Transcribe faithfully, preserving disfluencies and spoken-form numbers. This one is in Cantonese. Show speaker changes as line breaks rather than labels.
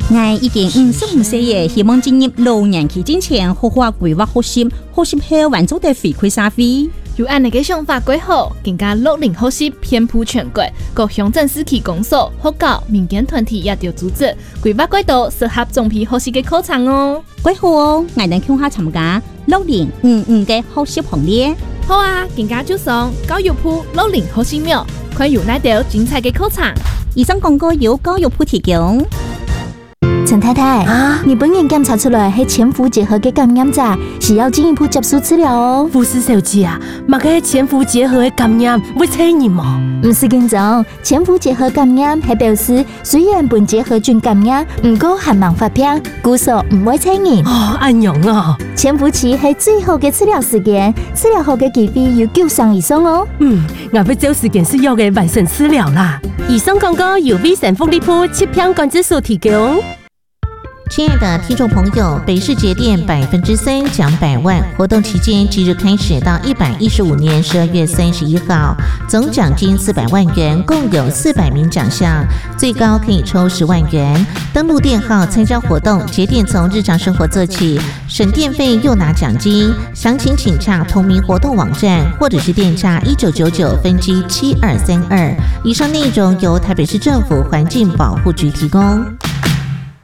我已经五十五岁耶，希望进入老年期之前，好好规划学习，学习後還做得回饋社會。
有按你嘅想法規劃，更加六零學習遍佈全國，各鄉鎮市區公所、學校、民間團體也要組織規劃軌道，適合總批學習嘅課程哦。
幾好哦，我哋向下參加六零五五嘅學習行列。
好啊，更加就上教育部六零學習苗，看有哪條精彩嘅課程。
以上廣告由教育部提供。
陳太太，啊，你本人檢查出來係潛伏結核嘅感染者，是要進一步接受治療哦。
護士小姐啊，乜嘅潛伏結核嘅感染會傳染嗎？
唔是咁種，潛伏結核感染係表示雖然本結核菌感染，唔過還冇發病，故所唔會傳染。
哦，安樣啊！
潛伏期係最好嘅治療時間，治療後嘅機會有九成以上哦。
嗯，我要找時間需要嘅完成治療啦。以上廣告由衛生福利部疾病管制署提供。
親愛的聽眾朋友，北市節電百分之三獎百萬活動期間即日開始到一百一十五年十二月三十一號，總獎金四百萬元，共有四百名獎項，最高可以抽十萬元。登錄電號參加活動，節電從日常生活做起，省電費又拿獎金。詳情請洽同名活動網站，或者是電洽一九九九分機七二三二。以上內容由台北市政府環境保護局提供。